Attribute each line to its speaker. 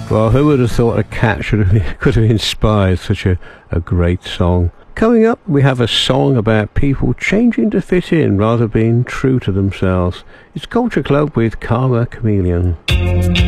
Speaker 1: Well, who would have thought a cat could have inspired such a great song? Coming up, we have a song about people changing to fit in rather than being true to themselves. It's Culture Club with Karma Chameleon.